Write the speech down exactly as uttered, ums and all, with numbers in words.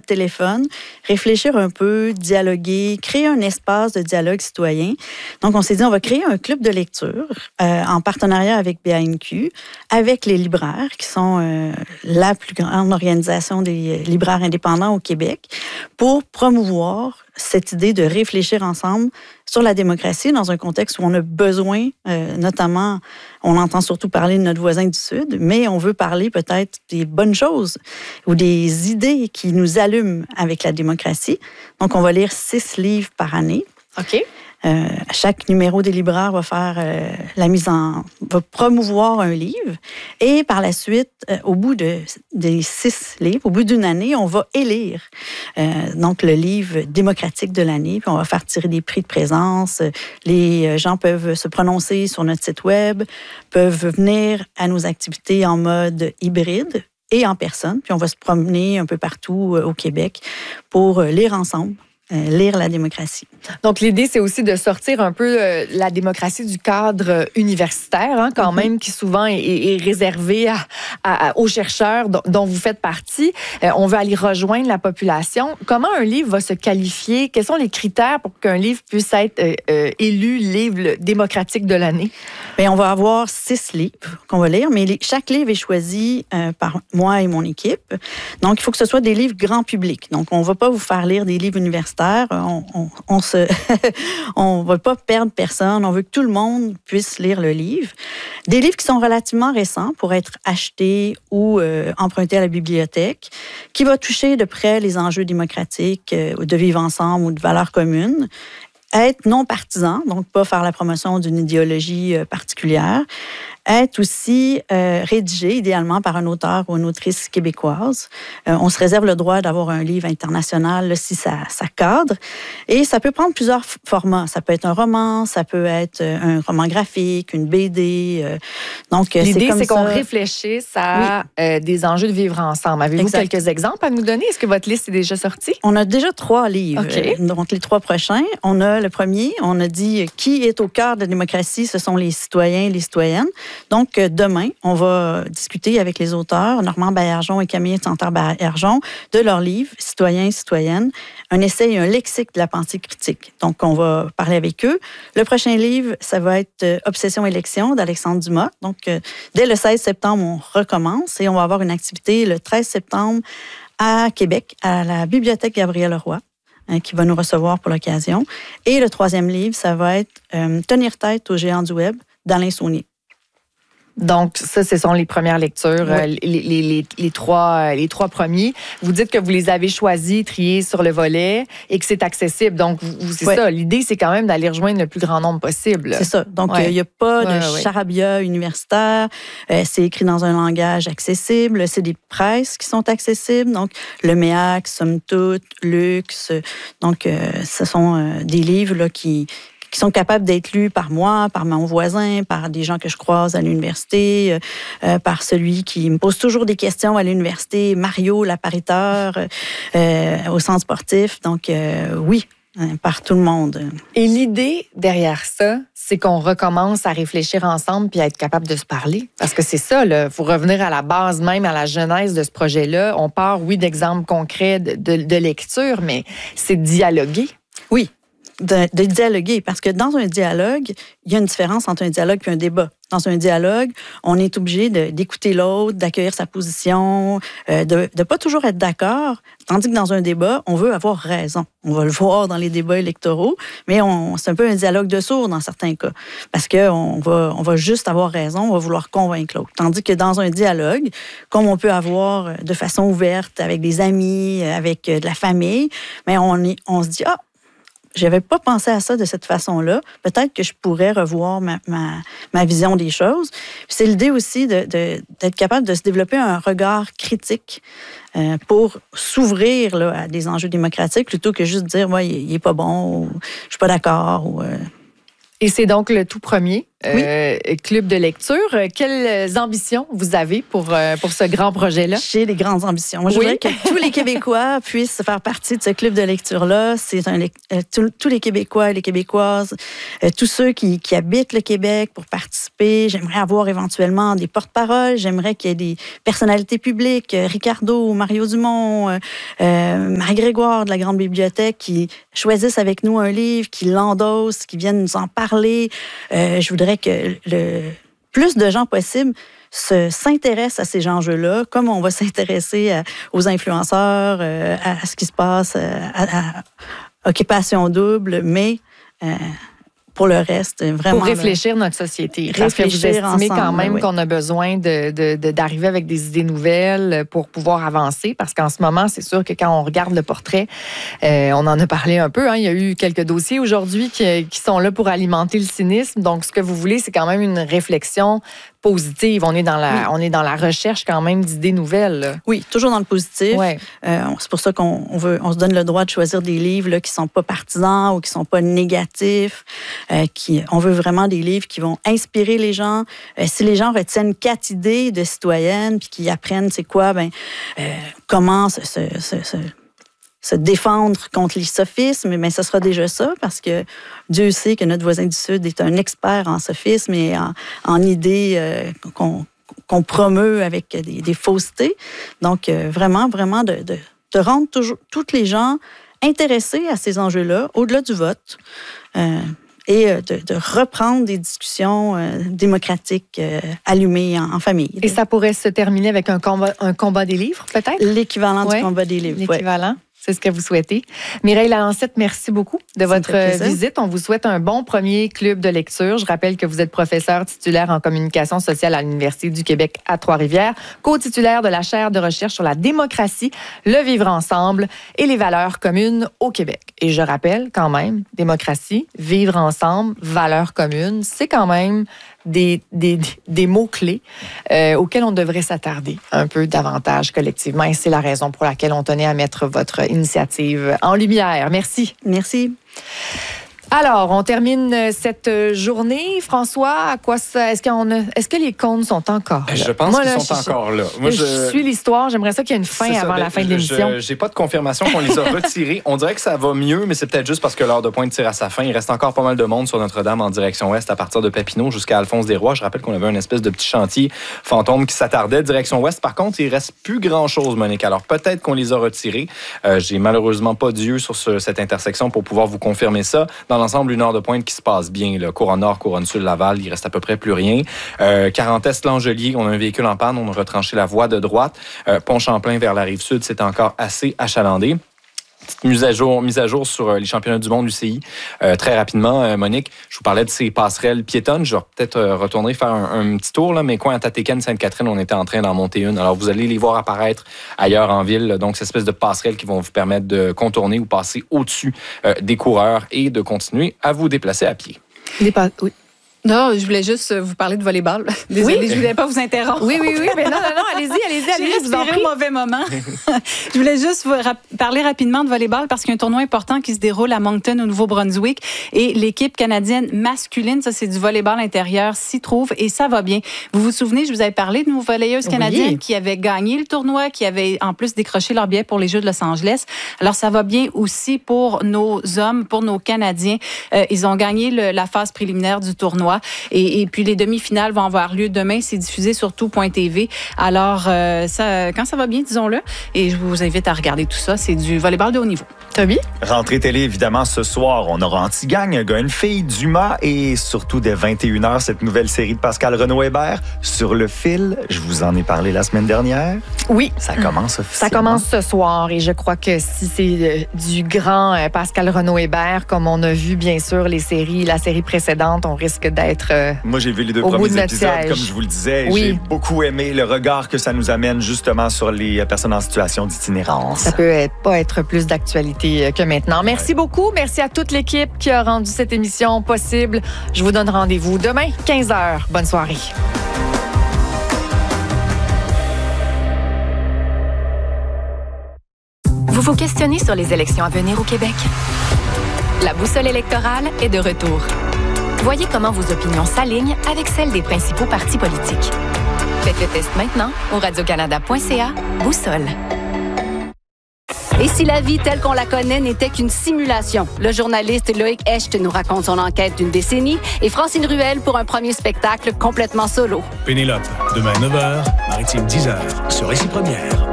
téléphone, réfléchir un peu, dialoguer, créer un espace de dialogue citoyen. Donc, on s'est dit, on va créer un club de lecture euh, en partenariat avec B A N Q, avec les libraires, qui sont euh, la plus grande organisation des libraires indépendants au Québec, pour promouvoir cette idée de réfléchir ensemble sur la démocratie dans un contexte où on a besoin, euh, notamment, on entend surtout parler de notre voisin du Sud, mais on veut parler peut-être des bonnes choses ou des idées qui nous allument avec la démocratie. Donc, on va lire six livres par année. OK. Euh, chaque numéro des libraires va faire euh, la mise en... va promouvoir un livre. Et par la suite, euh, au bout de, des six livres, au bout d'une année, on va élire euh, donc le livre démocratique de l'année. Puis on va faire tirer des prix de présence. Les gens peuvent se prononcer sur notre site web, peuvent venir à nos activités en mode hybride et en personne. Puis on va se promener un peu partout au Québec pour lire ensemble. Lire la démocratie. Donc, l'idée, c'est aussi de sortir un peu euh, la démocratie du cadre universitaire, hein, quand mm-hmm. même, qui souvent est, est réservé à, à, aux chercheurs dont, dont vous faites partie. Euh, on veut aller rejoindre la population. Comment un livre va se qualifier? Quels sont les critères pour qu'un livre puisse être euh, euh, élu livre démocratique de l'année? Bien, on va avoir six livres qu'on va lire, mais les, chaque livre est choisi euh, par moi et mon équipe. Donc, il faut que ce soit des livres grand public. Donc, on ne va pas vous faire lire des livres universitaires. On, on, on se, on veut pas perdre personne. On veut que tout le monde puisse lire le livre. Des livres qui sont relativement récents pour être achetés ou euh, empruntés à la bibliothèque, qui va toucher de près les enjeux démocratiques, euh, de vivre ensemble ou de valeurs communes. Être non partisan, donc pas faire la promotion d'une idéologie euh, particulière. Être aussi euh, rédigé, idéalement, par un auteur ou une autrice québécoise. Euh, on se réserve le droit d'avoir un livre international là, si ça, ça cadre. Et ça peut prendre plusieurs f- formats. Ça peut être un roman, ça peut être un roman graphique, une B D. Euh, donc, l'idée, c'est comme c'est ça. qu'on réfléchisse à oui. euh, des enjeux de vivre ensemble. Avez-vous exact. quelques exemples à nous donner? Est-ce que votre liste est déjà sortie? On a déjà trois livres. Okay. Donc, les trois prochains. On a le premier, on a dit qui est au cœur de la démocratie, ce sont les citoyens et les citoyennes. Donc, demain, on va discuter avec les auteurs, Normand Baillargeon et Camille Santerre-Baillargeon, de leur livre « Citoyens et citoyennes », un essai et un lexique de la pensée critique. Donc, on va parler avec eux. Le prochain livre, ça va être « Obsession-élection » d'Alexandre Dumas. Donc, dès le seize septembre, on recommence et on va avoir une activité le treize septembre à Québec, à la Bibliothèque Gabriel-Leroy, qui va nous recevoir pour l'occasion. Et le troisième livre, ça va être euh, « Tenir tête aux géants du web » d'Alain Saunier. Donc, ça, ce sont les premières lectures, oui. euh, les, les, les, les, trois, les trois premiers. Vous dites que vous les avez choisis, triés sur le volet et que c'est accessible. Donc, vous, c'est oui. ça. L'idée, c'est quand même d'aller rejoindre le plus grand nombre possible. C'est ça. Donc, il ouais. n'y a pas ouais, de ouais. charabia universitaire. Euh, c'est écrit dans un langage accessible. C'est des presses qui sont accessibles. Donc, le M E A C, Somme toute, Luxe. Donc, euh, ce sont euh, des livres là, qui... qui sont capables d'être lus par moi, par mon voisin, par des gens que je croise à l'université, euh, par celui qui me pose toujours des questions à l'université, Mario, l'appariteur, euh, au centre sportif. Donc, euh, oui, par tout le monde. Et l'idée derrière ça, c'est qu'on recommence à réfléchir ensemble puis à être capable de se parler. Parce que c'est ça, il faut revenir à la base même, à la genèse de ce projet-là. On part, oui, d'exemples concrets de, de, de lecture, mais c'est de dialoguer. Oui. De, de dialoguer, parce que dans un dialogue, il y a une différence entre un dialogue et un débat. Dans un dialogue, on est obligé de, d'écouter l'autre, d'accueillir sa position, euh, de ne pas toujours être d'accord, tandis que dans un débat, on veut avoir raison. On va le voir dans les débats électoraux, mais on, c'est un peu un dialogue de sourds dans certains cas, parce qu'on va, on va juste avoir raison, on va vouloir convaincre l'autre. Tandis que dans un dialogue, comme on peut avoir de façon ouverte avec des amis, avec de la famille, mais on, est, on se dit « Ah, j'avais pas pensé à ça de cette façon-là. Peut-être que je pourrais revoir ma, ma, ma vision des choses. » Puis c'est l'idée aussi de, de, d'être capable de se développer un regard critique euh, pour s'ouvrir là, à des enjeux démocratiques plutôt que juste dire ouais, « il n'est pas bon » ou « je suis pas d'accord » ou... Euh... Et c'est donc le tout premier euh, oui. club de lecture. Quelles ambitions vous avez pour, euh, pour ce grand projet-là? J'ai des grandes ambitions. Moi, je oui. voudrais que tous les Québécois puissent faire partie de ce club de lecture-là. C'est un, euh, tout, tous les Québécois et les Québécoises, euh, tous ceux qui, qui habitent le Québec pour participer. J'aimerais avoir éventuellement des porte-paroles. J'aimerais qu'il y ait des personnalités publiques, euh, Ricardo, Mario Dumont, euh, euh, Marie-Grégoire de la Grande Bibliothèque, qui choisissent avec nous un livre, qui l'endossent, qui viennent nous en parler. Euh, je voudrais que le plus de gens possible se, s'intéressent à ces enjeux-là, comme on va s'intéresser à, aux influenceurs, euh, à, à ce qui se passe, à, à, à Occupation Double, mais... Euh, pour le reste, vraiment... Pour réfléchir là, notre société. Parce que vous estimez ensemble, quand même oui. qu'on a besoin de, de, de, d'arriver avec des idées nouvelles pour pouvoir avancer. Parce qu'en ce moment, c'est sûr que quand on regarde le portrait, euh, on en a parlé un peu. Hein, il y a eu quelques dossiers aujourd'hui qui, qui sont là pour alimenter le cynisme. Donc, ce que vous voulez, c'est quand même une réflexion positive. On est dans la, oui. on est dans la recherche quand même d'idées nouvelles. Là. Oui, toujours dans le positif. Ouais. Euh, c'est pour ça qu'on on veut, on se donne le droit de choisir des livres là, qui ne sont pas partisans ou qui ne sont pas négatifs. Euh, qui, on veut vraiment des livres qui vont inspirer les gens. Euh, si les gens retiennent quatre idées de citoyennes puis qu'ils apprennent c'est quoi, ben, euh, comment se, se, se, se se défendre contre les sophismes, mais ce sera déjà ça, parce que Dieu sait que notre voisin du Sud est un expert en sophisme et en, en idées euh, qu'on, qu'on promeut avec des, des faussetés. Donc, euh, vraiment, vraiment, de, de, de rendre toujours, toutes les gens intéressés à ces enjeux-là, au-delà du vote, euh, et de, de reprendre des discussions euh, démocratiques euh, allumées en, en famille. Et ça pourrait se terminer avec un combat, un combat des livres, peut-être? L'équivalent ouais. du combat des livres. L'équivalent. Ouais. C'est ce que vous souhaitez. Mireille Lalancette, merci beaucoup de votre visite. On vous souhaite un bon premier club de lecture. Je rappelle que vous êtes professeur titulaire en communication sociale à l'Université du Québec à Trois-Rivières, co-titulaire de la chaire de recherche sur la démocratie, le vivre ensemble et les valeurs communes au Québec. Et je rappelle quand même, démocratie, vivre ensemble, valeurs communes, c'est quand même des, des, des mots-clés euh, auxquels on devrait s'attarder un peu davantage collectivement. Et c'est la raison pour laquelle on tenait à mettre votre initiative en lumière. Merci. Merci. Alors, on termine cette journée. François, à quoi ça, est-ce, qu'on a, est-ce que les comptes sont encore là? Je pense Moi, qu'ils là, sont je, encore là. Moi, je, je suis l'histoire. J'aimerais ça qu'il y ait une fin avant ça, la fin de l'émission. Je, j'ai pas de confirmation qu'on les a retirés. On dirait que ça va mieux, mais c'est peut-être juste parce que l'heure de pointe tire à sa fin. Il reste encore pas mal de monde sur Notre-Dame en direction ouest à partir de Papineau jusqu'à Alphonse-des-Rois. Je rappelle qu'on avait une espèce de petit chantier fantôme qui s'attardait direction ouest. Par contre, il reste plus grand-chose, Monique. Alors, peut-être qu'on les a retirés. Euh, j'ai malheureusement pas d'yeux sur ce, cette intersection pour pouvoir vous confirmer ça. Dans l'ensemble, une heure de pointe qui se passe bien. Là. Couronne Nord, Couronne Sud, Laval, il reste à peu près plus rien. Euh, Quarante-Est, Langelier, on a un véhicule en panne, on a retranché la voie de droite. Euh, Pont-Champlain vers la Rive-Sud, c'est encore assez achalandé. Petite mise à jour, mise à jour sur les championnats du monde U C I. Euh, très rapidement, euh, Monique, je vous parlais de ces passerelles piétonnes. Je vais peut-être euh, retourner faire un, un petit tour, là, mais coin à Tatéken, Sainte-Catherine, on était en train d'en monter une. Alors, vous allez les voir apparaître ailleurs en ville. Donc, cette espèce de passerelles qui vont vous permettre de contourner ou passer au-dessus euh, des coureurs et de continuer à vous déplacer à pied. Les pas... Oui. Non, je voulais juste vous parler de volleyball. Désolée, oui? Je voulais pas vous interrompre. Oui, oui, oui, mais non, non, non, allez-y, allez-y, allez-y. J'ai respiré au mauvais moment. Je voulais juste vous rap- parler rapidement de volleyball parce qu'il y a un tournoi important qui se déroule à Moncton, au Nouveau-Brunswick, et l'équipe canadienne masculine, ça c'est du volleyball intérieur, s'y trouve et ça va bien. Vous vous souvenez, je vous avais parlé de nos volleyeuses canadiennes oui. qui avaient gagné le tournoi, qui avaient en plus décroché leur billet pour les Jeux de Los Angeles. Alors ça va bien aussi pour nos hommes, pour nos Canadiens. Euh, ils ont gagné le, la phase préliminaire du tournoi. Et, et puis, les demi-finales vont avoir lieu demain. C'est diffusé sur tout point t v. Alors, euh, ça, quand ça va bien, disons-le. Et je vous invite à regarder tout ça. C'est du volleyball de haut niveau. Toby? Rentrée télé, évidemment, ce soir. On aura Antigagne, un gars, une fille, Dumas et surtout dès vingt et une heures, cette nouvelle série de Pascal Renaud-Hébert, Sur le fil. Je vous en ai parlé la semaine dernière. Oui. Ça commence officiellement. Ça commence ce soir. Et je crois que si c'est du grand Pascal Renaud-Hébert, comme on a vu, bien sûr, les séries, la série précédente, on risque d'être Euh, Moi, j'ai vu les deux premiers épisodes, siège. Comme je vous le disais. Oui. J'ai beaucoup aimé le regard que ça nous amène justement sur les personnes en situation d'itinérance. Ça peut être, pas être plus d'actualité que maintenant. Merci ouais. beaucoup. Merci à toute l'équipe qui a rendu cette émission possible. Je vous donne rendez-vous demain, quinze heures. Bonne soirée. Vous vous questionnez sur les élections à venir au Québec? La boussole électorale est de retour. Voyez comment vos opinions s'alignent avec celles des principaux partis politiques. Faites le test maintenant au radiocanada point c a Boussole. Et si la vie telle qu'on la connaît n'était qu'une simulation? Le journaliste Loïc Hecht nous raconte son enquête d'une décennie et Francine Ruel pour un premier spectacle complètement solo. Pénélope, demain neuf heures, Maritime dix heures, sur Récit Première.